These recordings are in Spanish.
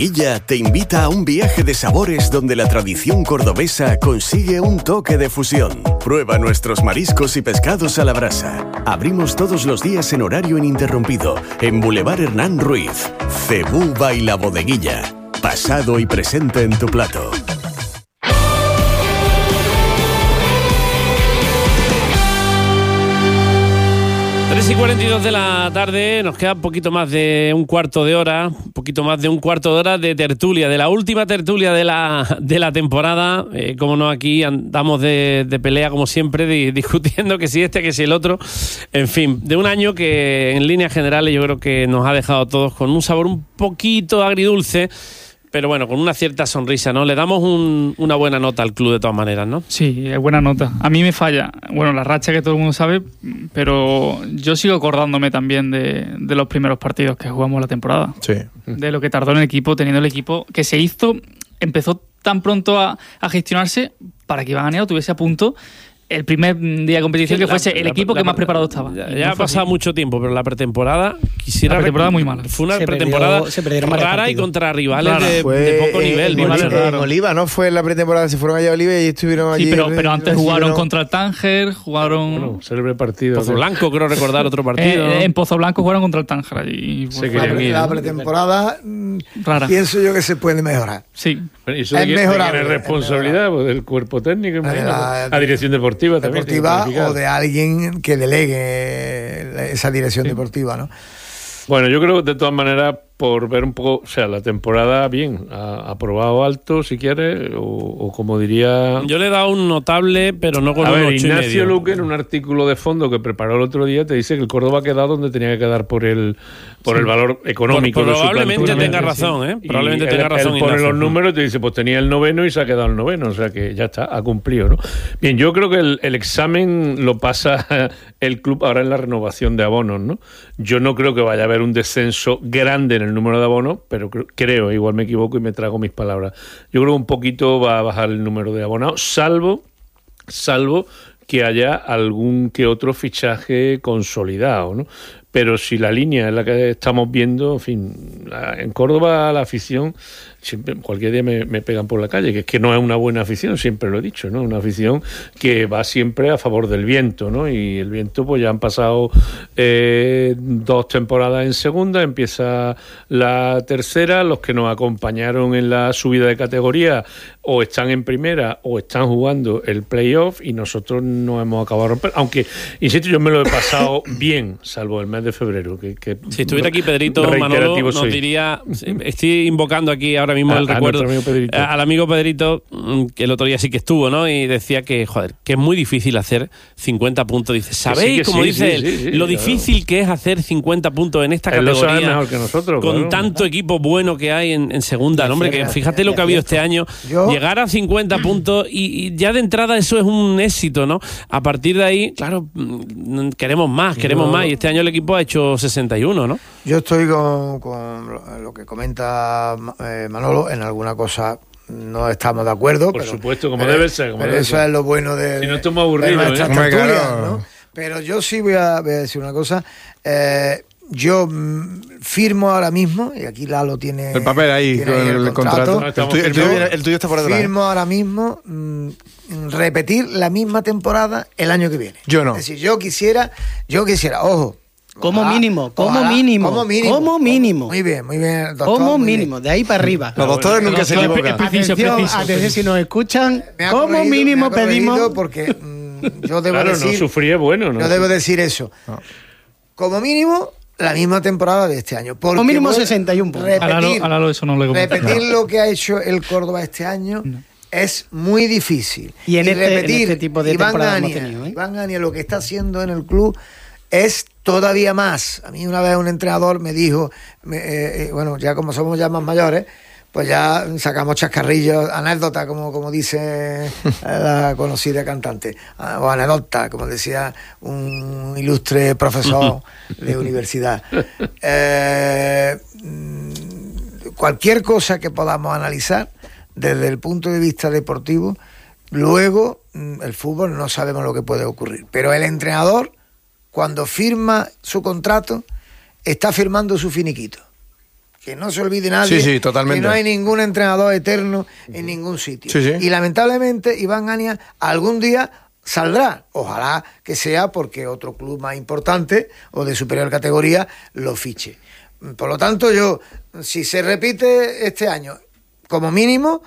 Ella te invita a un viaje de sabores donde la tradición cordobesa consigue un toque de fusión. Prueba nuestros mariscos y pescados a la brasa. Abrimos todos los días en horario ininterrumpido en Boulevard Hernán Ruiz. Cebú Baila Bodeguilla. Pasado y presente en tu plato. 3:42 de la tarde, nos queda un poquito más de un cuarto de hora de tertulia, de la última tertulia de la temporada. Como no, aquí andamos de pelea como siempre, discutiendo que si este, que si el otro. En fin, de un año que en líneas generales yo creo que nos ha dejado a todos con un sabor un poquito agridulce, pero bueno, con una cierta sonrisa, ¿no? Le damos una buena nota al club de todas maneras, ¿no? Sí, es buena nota. A mí me falla, bueno, la racha que todo el mundo sabe, pero yo sigo acordándome también de los primeros partidos que jugamos la temporada. Sí. De lo que tardó en el equipo, teniendo el equipo que se empezó tan pronto a gestionarse para que Iván Aniao tuviese a punto el primer día de competición, que fuese el equipo que más preparado estaba. Ya ha pasado mucho tiempo, pero la pretemporada La pretemporada muy mala. Fue una pretemporada rara y contra rivales de poco nivel. En Oliva, ¿no? Fue en la pretemporada, se fueron allá a Oliva y estuvieron allí. Sí, pero antes jugaron contra el Tánger, Bueno, célebre partido. Pozo Blanco, creo recordar otro partido. En Pozo Blanco jugaron contra el Tánger allí. La pretemporada rara. Pienso yo que se puede mejorar. Sí. Bueno, ¿y eso de quién es responsabilidad? Pues del cuerpo técnico, a dirección deportiva también. O de alguien que delegue esa dirección deportiva, ¿no? Bueno, yo creo que de todas maneras, por ver un poco, o sea, la temporada bien, ha probado alto si quieres, o como diría... Yo le he dado un notable, pero no con un 8,5. Ignacio Luque, en un artículo de fondo que preparó el otro día, te dice que el Córdoba ha quedado donde tenía que quedar por el valor económico de su plantilla. Probablemente tenga razón, ¿eh? Probablemente tenga razón. Él pone los números y te dice, pues tenía el 9º y se ha quedado el 9º, o sea que ya está, ha cumplido, ¿no? Bien, yo creo que el examen lo pasa el club ahora en la renovación de abonos, ¿no? Yo no creo que vaya a haber un descenso grande en el número de abonos, pero creo, igual me equivoco y me trago mis palabras. Yo creo que un poquito va a bajar el número de abonados, salvo que haya algún que otro fichaje consolidado, ¿no? Pero si la línea es la que estamos viendo, en fin, en Córdoba la afición, siempre, cualquier día me pegan por la calle, que es que no es una buena afición, siempre lo he dicho, ¿no? Una afición que va siempre a favor del viento, ¿no? Y el viento, pues ya han pasado 2 temporadas en segunda, empieza la tercera, los que nos acompañaron en la subida de categoría o están en primera o están jugando el playoff y nosotros no hemos acabado de romper, aunque, insisto, yo me lo he pasado bien, salvo el mes de febrero. Que si estuviera aquí Pedrito Manolo, nos diría, estoy invocando aquí ahora mismo el recuerdo al amigo Pedrito, que el otro día sí que estuvo, ¿no? Y decía que, joder, que es muy difícil hacer 50 puntos. Dice, ¿sabéis, como dice él, lo difícil que es hacer 50 puntos en esta categoría? Él lo sabe mejor que nosotros, con tanto equipo bueno que hay en segunda, ¿no? Hombre, que fíjate lo que ha habido este año. Llegar a 50 puntos y ya de entrada eso es un éxito, ¿no? A partir de ahí, claro, queremos más. Y este año el equipo ha hecho 61, ¿no? Yo estoy con lo que comenta Manolo. En alguna cosa no estamos de acuerdo. Por supuesto, como debe ser. Pero eso es lo bueno de, si no estamos aburridos, nuestras tertulias, ¿no? Pero yo sí voy a decir una cosa. Yo firmo ahora mismo, y aquí Lalo tiene el papel ahí, con el contrato. El tuyo está por detrás. Firmo ahora mismo repetir la misma temporada el año que viene. Yo no. Es decir, yo quisiera, ojo. Como mínimo. Muy bien, doctor. Como mínimo, de ahí para arriba. Los doctores nunca se equivocan. Atención, si nos escuchan, como mínimo pedimos... Porque yo debo decir... no sufrí, bueno, ¿no? Yo debo decir eso. Como mínimo, la misma temporada de este año. Como mínimo 61 puntos. Repetir lo que ha hecho el Córdoba este año... Es muy difícil. Y repetir en este tipo de temporada hemos tenido, Iván Ania, lo que está haciendo en el club es todavía más. A mí una vez un entrenador me dijo, bueno, ya como somos ya más mayores, pues ya sacamos chascarrillos, anécdotas, como dice la conocida cantante, o anécdota, como decía un ilustre profesor de universidad. Cualquier cosa que podamos analizar desde el punto de vista deportivo, luego el fútbol no sabemos lo que puede ocurrir. Pero el entrenador, cuando firma su contrato, está firmando su finiquito. que no se olvide nadie, Sí, totalmente. que no hay ningún entrenador eterno en ningún sitio. Sí. Y lamentablemente Iván Ania algún día saldrá, ojalá que sea porque otro club más importante o de superior categoría lo fiche. Por lo tanto, yo, si se repite este año, como mínimo,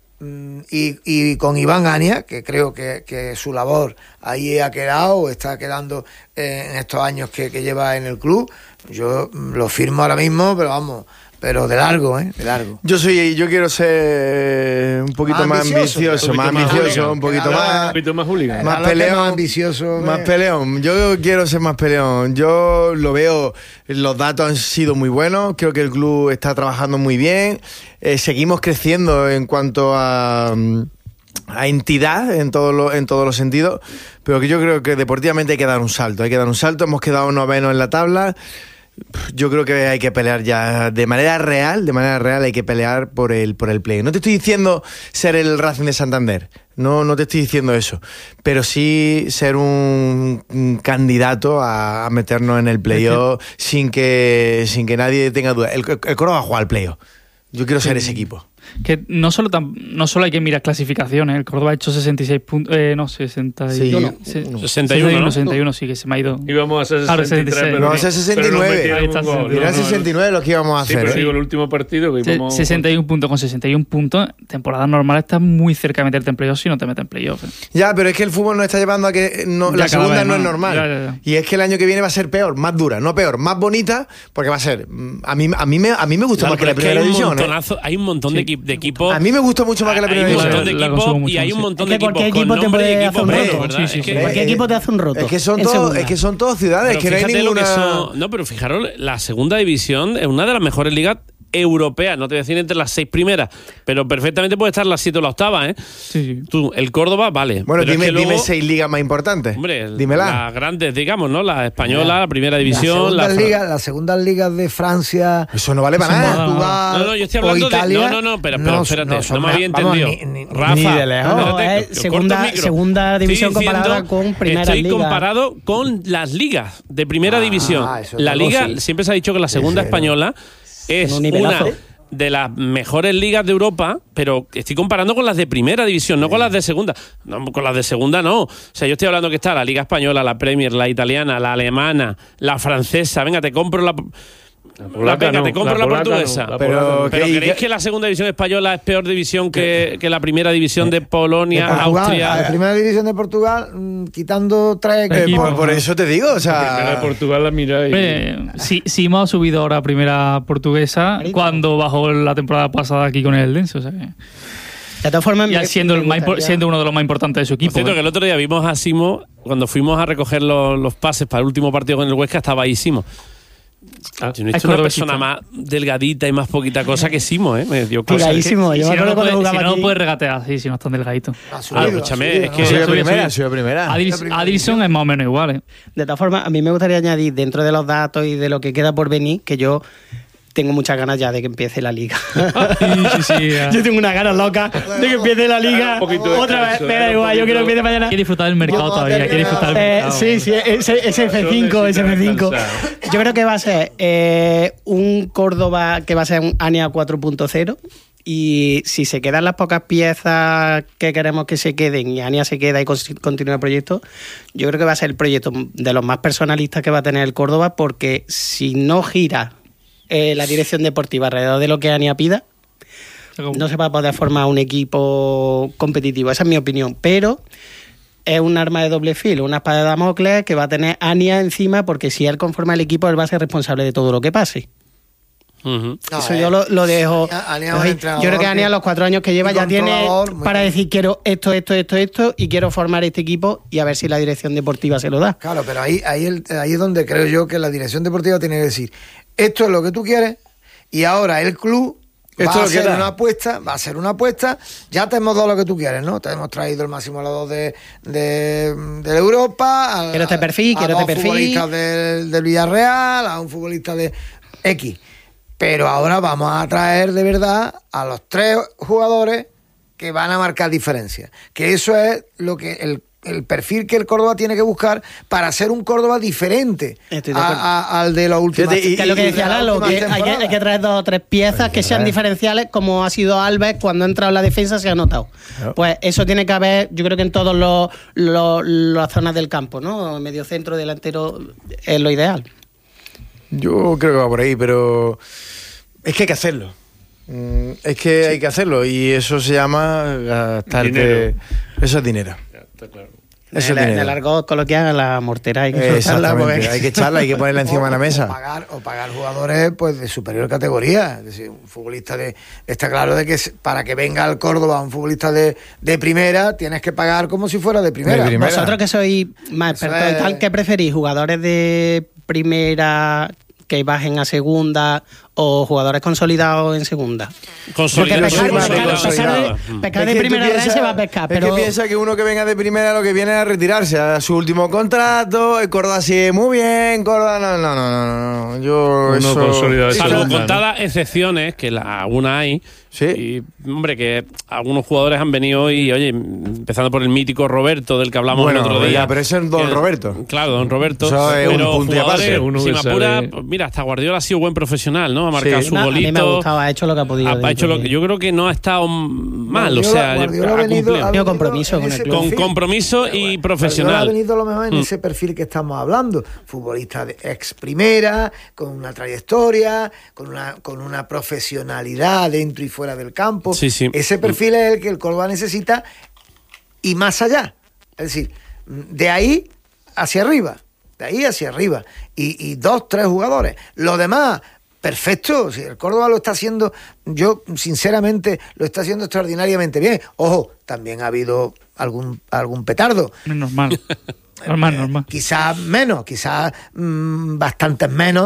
y con Iván Ania, que creo que su labor ahí ha quedado o está quedando en estos años que lleva en el club, yo lo firmo ahora mismo, pero vamos, pero de largo, de largo. Yo quiero ser un poquito más ambicioso, un poquito más hooligan. Más peleón, más ambicioso. Más peleón. Yo quiero ser más peleón. Yo lo veo, los datos han sido muy buenos, creo que el club está trabajando muy bien, seguimos creciendo en cuanto a entidad en todos los sentidos, pero que yo creo que deportivamente hay que dar un salto, hemos quedado novenos en la tabla. Yo creo que hay que pelear ya de manera real hay que pelear por el play. No te estoy diciendo ser el Racing de Santander, no te estoy diciendo eso, pero sí ser un candidato a meternos en el playoff sin que nadie tenga duda. El Córdoba va a jugar al playoff. Yo quiero ser ese equipo. Que no solo hay que mirar clasificaciones. El Córdoba ha hecho 66 puntos. No, 61. 61, sí, que se me ha ido. Íbamos a hacer 63. No, a hacer 69. Era 69 lo que íbamos a hacer. Sí, pero digo, el último partido que íbamos... 61 puntos. Con 61 puntos, temporada normal está muy cerca de meterte en playoff si no te meten en playoff. Ya, pero es que el fútbol nos está llevando a que la segunda no es normal. Ya. Y es que el año que viene va a ser peor, más dura, no peor, más bonita, porque va a ser... A mí me gusta más que la primera división. Hay un montón de equipos. A mí me gusta mucho más que la primera división. división. Hay un montón de equipos y hay un montón de equipos. ¿Cualquier equipo te puede hacer un roto? Cualquier equipo te hace un roto. Es que son todas ciudades, que no hay ninguna... No, pero fijaros, la segunda división es una de las mejores ligas europeas, no te voy a decir entre las 6 primeras, pero perfectamente puede estar las 7 o la octava, ¿eh? Sí. Tú, el Córdoba, vale. Bueno, dime 6 ligas más importantes. Hombre, dímela. Las grandes, digamos, ¿no? La española, la primera división, las segundas ligas de Francia. Eso no vale para nada. Portugal, no, yo estoy hablando Italia, pero espérate, no me había entendido. Rafa, ni de lejos. No, es segunda división comparada con primera liga. Estoy comparado con las ligas de primera división. La liga, siempre se ha dicho que la segunda española es una de las mejores ligas de Europa, pero estoy comparando con las de primera división, no con las de segunda. No, con las de segunda no. O sea, yo estoy hablando que está la Liga Española, la Premier, la italiana, la alemana, la francesa. Venga, te compro la portuguesa. Pero ¿creéis que la segunda división española es peor división que la primera división de Polonia, Austria? La primera división de Portugal, quitando 3 equipos. Por eso te digo, o sea... La primera de Portugal la mira y... Simo ha subido ahora a primera portuguesa cuando bajó la temporada pasada aquí con el Denso, o sea que... De todas formas, ya siendo uno de los más importantes de su equipo. Por cierto, que el otro día vimos a Simo, cuando fuimos a recoger los pases para el último partido con el Huesca, estaba ahí Simo. Yo no he visto una persona más delgadita y más poquita cosa que Simo, ¿eh? Me dio cosa. Tiradísimo. Yo si me acuerdo cuando jugaba aquí. No puedes regatear, sí, si no es tan delgadito. Escúchame, es que... Ha sido primera. Adilson es más o menos igual, ¿eh? De todas formas, a mí me gustaría añadir, dentro de los datos y de lo que queda por venir, que yo tengo muchas ganas ya de que empiece la liga. Sí, Yo tengo unas ganas locas de que empiece la liga. Otra vez, me da igual, yo quiero que empiece mañana. Quiere disfrutar del mercado todavía, quiere disfrutar del mercado. Sí, ese F5. Yo creo que va a ser un Córdoba que va a ser un Ania 4.0. Y si se quedan las pocas piezas que queremos que se queden y Ania se queda y continúa el proyecto, yo creo que va a ser el proyecto de los más personalistas que va a tener el Córdoba, porque si no gira la dirección deportiva alrededor de lo que Ania pida, no se va a poder formar un equipo competitivo. Esa es mi opinión, pero es un arma de doble filo, una espada de Damocles que va a tener Ania encima, porque si él conforma el equipo, él va a ser responsable de todo lo que pase. Eso yo lo dejo. Yo creo que Ania, los 4 años que lleva, ya tiene para decir: quiero esto, y quiero formar este equipo, y a ver si la dirección deportiva se lo da. Claro, pero ahí es donde creo yo que la dirección deportiva tiene que decir: esto es lo que tú quieres, y ahora el club va a hacer una apuesta. Ya te hemos dado lo que tú quieres, ¿no? Te hemos traído el máximo goleador de Europa, quiero este perfil, a dos futbolistas del Villarreal, a un futbolista de X. Pero ahora vamos a traer de verdad a los 3 jugadores que van a marcar diferencias. Que eso es lo que el perfil que el Córdoba tiene que buscar para ser un Córdoba diferente al de la última. Que es lo que decía Lalo, que hay que traer 2 o 3 piezas que sean diferenciales, como ha sido Alves cuando ha entrado en la defensa, se ha notado. Pues eso tiene que haber, yo creo que en todas las zonas del campo, ¿no? Medio centro, delantero, es lo ideal. Yo creo que va por ahí, pero es que hay que hacerlo. Es que hay que hacerlo y eso se llama gastarte dinero. Eso es dinero. Ya, está claro. Eso en el argot coloquial, la mortera hay que echarla. Hay que echarla, hay que ponerla encima de la mesa. O pagar jugadores pues de superior categoría. Es decir, un futbolista está claro de que para que venga al Córdoba un futbolista de primera, tienes que pagar como si fuera de primera. Vosotros que sois más expertos y tal, ¿qué preferís? ¿Jugadores de primera que bajen a segunda o jugadores consolidados en segunda? Consolidados. Pescar de primera red se va a pescar, pero... Es que piensa que uno que venga de primera lo que viene es a retirarse a su último contrato. El Córdoba sigue muy bien. Córdoba no. Yo uno consolidado. Salvo contadas excepciones, que alguna hay. Sí. Y, hombre, que algunos jugadores han venido y, oye, empezando por el mítico Roberto, del que hablamos el otro día. Pero ese es Don Roberto. Claro, Don Roberto. Eso es pero un punto y aparte. si me apura, mira, hasta Guardiola ha sido buen profesional, ¿no? Ha marcado su golito. A mí me ha gustado, ha hecho lo que ha podido. Yo creo que no ha estado mal, Guardiola ha cumplido. Ha tenido compromiso con el club. Con compromiso y profesional. Ha venido a lo mejor en ese perfil que estamos hablando. Futbolista de ex primera, con una trayectoria, con una profesionalidad dentro y fuera del campo. Sí. Ese perfil es el que el Córdoba necesita y más allá. Es decir, de ahí hacia arriba. Y 2, 3 jugadores. Lo demás, perfecto. Si el Córdoba lo está haciendo, yo sinceramente lo está haciendo extraordinariamente bien. Ojo, también ha habido algún petardo. Normal. Quizás menos, bastantes menos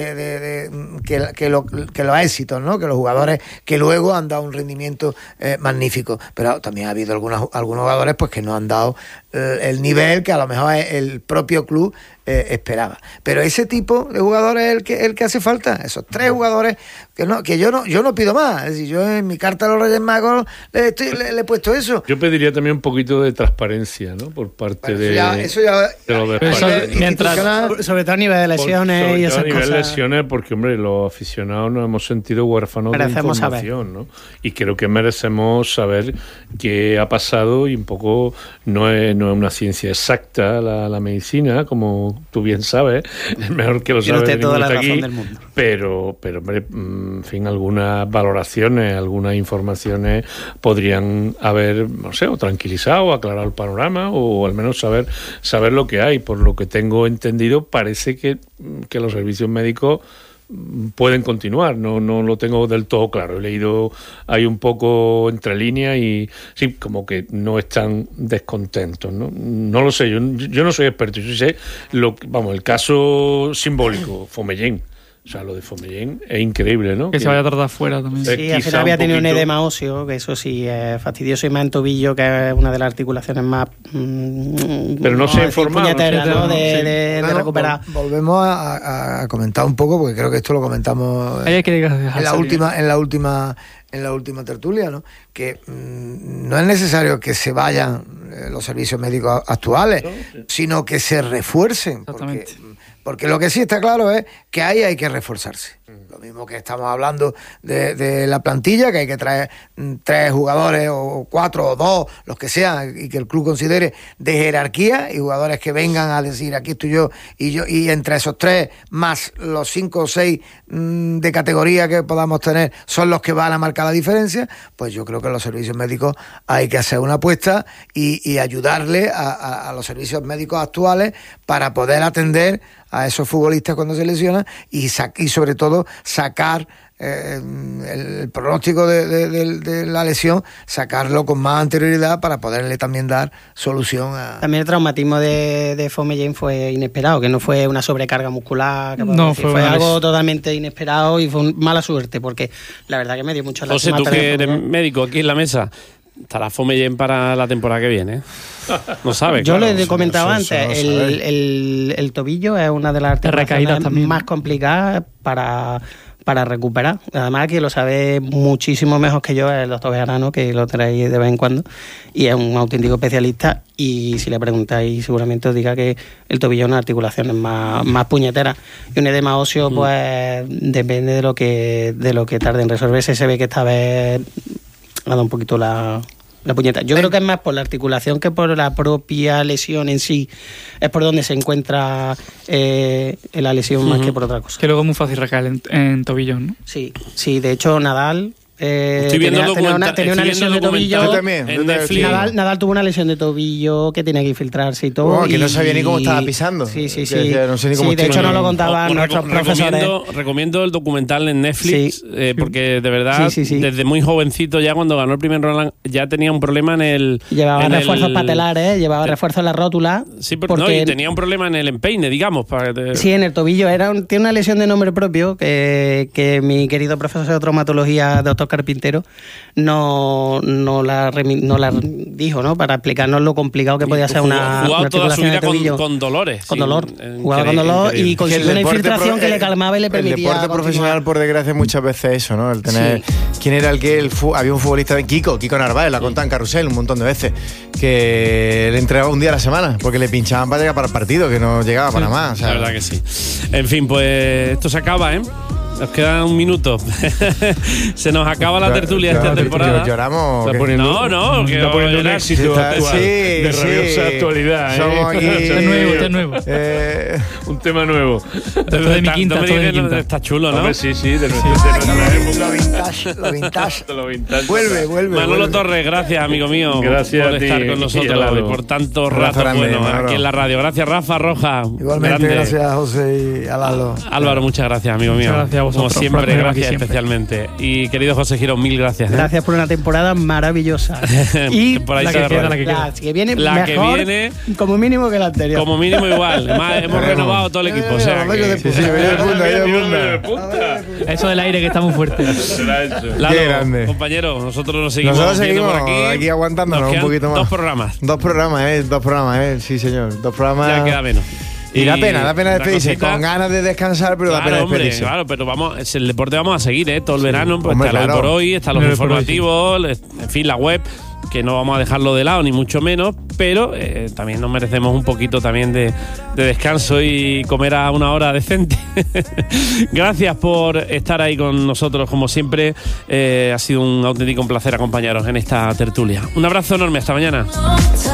que los éxitos, ¿no? Que los jugadores que luego han dado un rendimiento magnífico. Pero también ha habido algunos jugadores pues que no han dado el nivel que a lo mejor el propio club esperaba. Pero ese tipo de jugadores es el que hace falta. Esos 3 jugadores que yo no pido más. Es decir, yo en mi carta de los Reyes Magos le he puesto eso. Yo pediría también un poquito de transparencia, ¿no? Por parte de los mientras, sobre todo a nivel de lesiones y esas cosas. Lesiones, porque, hombre, los aficionados nos hemos sentido huérfanos de información, ¿no? Y creo que merecemos saber qué ha pasado y un poco no es una ciencia exacta la medicina, como tú bien sabes, es mejor que lo sabes. Tiene toda la razón del mundo. Pero, hombre, en fin, algunas valoraciones, algunas informaciones podrían haber, no sé, o tranquilizado, o aclarado el panorama, o al menos saber lo que hay. Por lo que tengo entendido, parece que los servicios médicos pueden continuar, no lo tengo del todo claro. He leído ahí un poco entre líneas y sí, como que no están descontentos, no lo sé, yo no soy experto, yo sé el caso simbólico, Fomellén. O sea, lo de Fomellén es increíble, ¿no? Que se vaya a tratar fuera también. Sí, al final había tenido un edema óseo, que eso sí es fastidioso, y más en tobillo, que es una de las articulaciones más... pero no se ha informado. De recuperar. Volvemos a comentar un poco, porque creo que esto lo comentamos en la última tertulia, ¿no? Que no es necesario que se vayan los servicios médicos actuales, sino que se refuercen. Porque lo que sí está claro es que hay que reforzarse. Lo mismo que estamos hablando de la plantilla, que hay que traer 3 jugadores o 4 o 2, los que sean, y que el club considere de jerarquía, y jugadores que vengan a decir aquí estoy yo, y entre esos 3 más los 5 o 6 de categoría que podamos tener son los que van a marcar la diferencia. Pues yo creo que los servicios médicos hay que hacer una apuesta y ayudarle a los servicios médicos actuales para poder atender a esos futbolistas cuando se lesionan y sobre todo sacar el pronóstico de la lesión, sacarlo con más anterioridad para poderle también dar solución a... También el traumatismo de Fomellén fue inesperado, que no fue una sobrecarga muscular, fue algo totalmente inesperado y fue mala suerte, porque la verdad que me dio mucha lástima. José, tú que eres médico aquí en la mesa, ¿estará Fomellén para la temporada que viene? No sabes. Yo le he comentado antes, el tobillo es una de las articulaciones más complicadas para recuperar. Además, que lo sabe muchísimo mejor que yo es el doctor Bejarano, que lo traéis de vez en cuando, y es un auténtico especialista, y si le preguntáis seguramente os diga que el tobillo es una articulación más puñetera, y un edema óseo pues depende de lo que tarde en resolverse. Se ve que esta vez ha dado un poquito la puñeta. Yo creo que es más por la articulación que por la propia lesión en sí. Es por donde se encuentra la lesión más que por otra cosa. Que luego es muy fácil recaer en tobillos, ¿no? Sí, sí. De hecho, Nadal tenía una lesión de tobillo. Yo también. En Netflix. Nadal tuvo una lesión de tobillo que tenía que infiltrarse y todo. Que no sabía ni cómo estaba pisando. Sí. No sé ni cómo de hecho, no lo contaban nuestros profesores. Recomiendo el documental en Netflix, porque de verdad, Sí. desde muy jovencito, ya cuando ganó el primer Roland, ya tenía un problema en el... Llevaba refuerzos patelares, llevaba refuerzos en la rótula. Sí, porque y tenía un problema en el empeine, digamos. Sí, en el tobillo. Tiene una lesión de nombre propio que mi querido profesor de traumatología, doctor Carpintero, no la dijo, ¿no? Para explicarnos lo complicado que podía ser una toda su articulación vida de tobillo. con dolores. Con dolor. Jugaba con dolor y consiguió una infiltración que le calmaba y le permitía. El deporte profesional, por desgracia, muchas veces eso, ¿no? El tener. Sí. ¿Quién era había un futbolista de Kiko Narváez, la contaba en Carrusel un montón de veces, que le entregaba un día a la semana porque le pinchaban para llegar para el partido, que no llegaba para más. O sea, la verdad que sí. En fin, pues esto se acaba, ¿eh? Nos queda un minuto. Se nos acaba la tertulia esta temporada. Lloramos. No, que está poniendo un éxito actual, de rabiosa actualidad. Somos aquí. Está nuevo. Un tema nuevo. Después de mi quinta, está chulo, ¿no? Hombre, sí, de nuestra época. Lo vintage. Lo vintage. Vuelve. Manolo Torres, gracias, amigo mío, gracias por a ti, estar con nosotros y por tanto rato bueno aquí en la radio. Gracias, Rafa Roja. Igualmente, grande. gracias a José y a Lalo. Álvaro, muchas gracias, amigo mío. Muchas gracias a vosotros. Como siempre, gracias siempre. Especialmente. Y querido José Girón, mil gracias. Gracias por una temporada maravillosa. Y por ahí la que queda. que viene La mejor, que viene, como mínimo que la anterior. como mínimo igual. Además, hemos renovado todo el equipo. O sea, Eso del aire que está muy fuerte. Lalo, Qué grande. compañero, nosotros nos seguimos, Nosotros seguimos por aquí aguantándonos Nos un quedan poquito más. Dos programas. Sí, señor. 2 programas. Ya queda menos. Y da pena despedirse, cosita, con ganas de descansar, pero da pena despedirse. Claro, pero vamos, el deporte vamos a seguir, todo el verano, pues hombre, está claro. Por hoy, están los informativos, en fin, la web, que no vamos a dejarlo de lado, ni mucho menos, pero también nos merecemos un poquito también de descanso y comer a una hora decente. Gracias por estar ahí con nosotros, como siempre, ha sido un auténtico placer acompañaros en esta tertulia. Un abrazo enorme, hasta mañana.